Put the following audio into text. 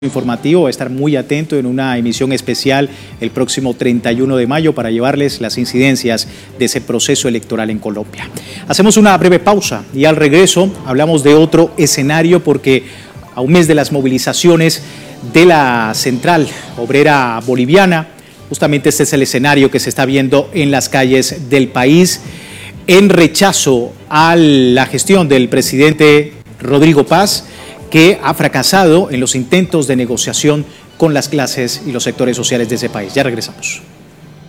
Informativo va a estar muy atento en una emisión especial el próximo 31 de mayo para llevarles las incidencias de ese proceso electoral en Colombia. Hacemos una breve pausa y al regreso hablamos de otro escenario porque a un mes de las movilizaciones de la Central Obrera Boliviana, justamente este es el escenario que se está viendo en las calles del país en rechazo a la gestión del presidente Rodrigo Paz, que ha fracasado en los intentos de negociación con las clases y los sectores sociales de ese país. Ya regresamos.